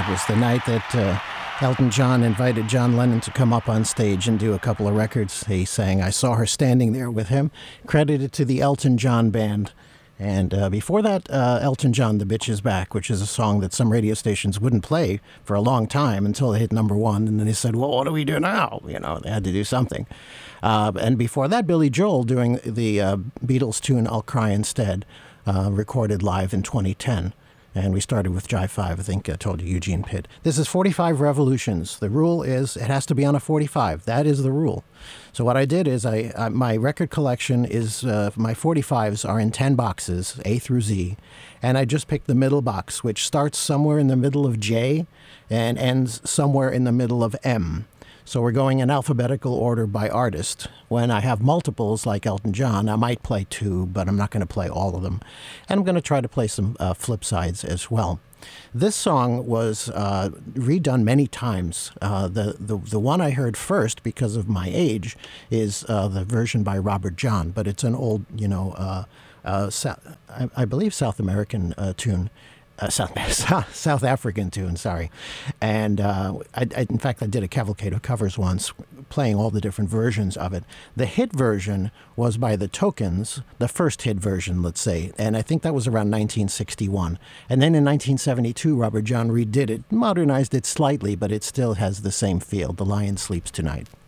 It was the night that Elton John invited John Lennon to come up on stage and do a couple of records. He sang I Saw Her Standing There with him, credited to the Elton John Band. And before that, Elton John, The Bitch Is Back, which is a song that some radio stations wouldn't play for a long time until they hit number one. And then they said, well, what do we do now? You know, they had to do something. And before that, Billy Joel doing the Beatles tune I'll Cry Instead, recorded live in 2010. And we started with Jive 5, I think I told you, Eugene Pitt. This is 45 Revolutions. The rule is it has to be on a 45. That is the rule. So what I did is my record collection is, my 45s are in 10 boxes, A through Z. And I just picked the middle box, which starts somewhere in the middle of J and ends somewhere in the middle of M. So we're going in alphabetical order by artist. When I have multiples like Elton John, I might play two, but I'm not going to play all of them. And I'm going to try to play some flip sides as well. This song was redone many times. The one I heard first, because of my age, is the version by Robert John, but it's an old, I believe South American tune. South African tune, sorry. And in fact, I did a cavalcade of covers once, playing all the different versions of it. The hit version was by the Tokens, the first hit version, let's say, and I think that was around 1961. And then in 1972, Robert John redid it, modernized it slightly, but it still has the same feel. The Lion Sleeps Tonight.